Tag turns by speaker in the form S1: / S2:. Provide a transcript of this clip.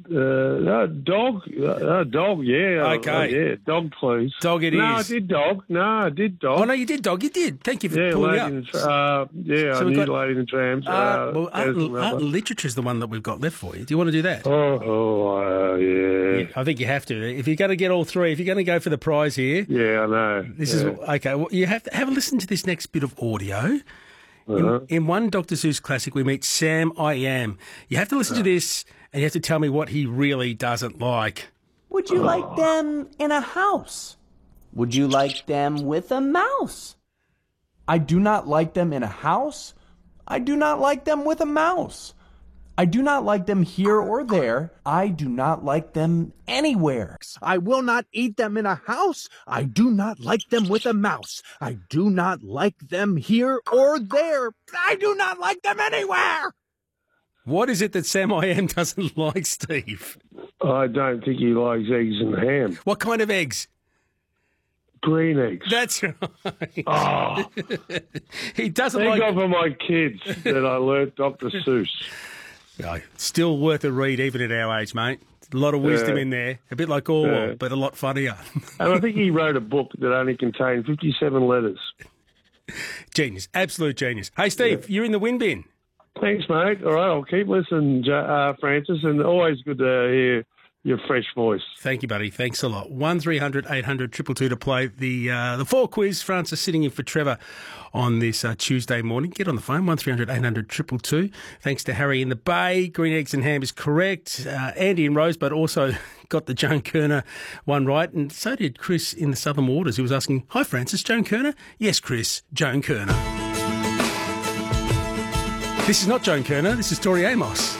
S1: No, dog. Dog, yeah.
S2: Okay.
S1: Yeah, dog, please.
S2: Dog it
S1: No,
S2: is.
S1: I did dog.
S2: Oh, no, you did dog. You did. Thank you for
S1: Yeah,
S2: pulling
S1: Lady
S2: up.
S1: I
S2: we've
S1: knew
S2: got-
S1: Lady in the Trams.
S2: Well, art
S1: Alison Rubber.
S2: and literature is the one that we've got left for you. Do you want to do that?
S1: Yeah.
S2: I think you have to. If you're going to get all three, if you're going to go for the prize here,
S1: Yeah, I know.
S2: this is okay. Well, you have to have a listen to this next bit of audio. In one Dr. Seuss classic, we meet Sam I Am. You have to listen to this, and you have to tell me what he really doesn't like.
S3: Would you like them in a house? Would you like them with a mouse? I do not like them in a house. I do not like them with a mouse. I do not like them here or there. I do not like them anywhere.
S4: I will not eat them in a house. I do not like them with a mouse. I do not like them here or there. I do not like them anywhere.
S2: What is it that Sam I Am doesn't like, Steve?
S1: I don't think he likes eggs and ham.
S2: What kind of eggs?
S1: Green eggs.
S2: That's right.
S1: Oh,
S2: He doesn't
S1: thank
S2: like...
S1: God for my kids that I learnt Dr. Seuss.
S2: No, still worth a read even at our age, mate. A lot of wisdom in there. A bit like Orwell, but a lot funnier.
S1: And I think he wrote a book that only contained 57 letters.
S2: Genius. Absolute genius. Hey, Steve, you're in the win bin.
S1: Thanks, mate. All right, I'll keep listening, Francis, and always good to hear your fresh voice.
S2: Thank you, buddy. Thanks a lot. 1300 800 222 to play the fall quiz. Francis sitting in for Trevor on this Tuesday morning. Get on the phone, 1300 800 222. Thanks to Harry in the Bay. Green eggs and ham is correct. Andy in Rosebud also got the Joan Kerner one right, and so did Chris in the Southern Waters, who was asking, hi, Francis, Joan Kerner? Yes, Chris, Joan Kerner. This is not Joan Kerner. This is Tori Amos.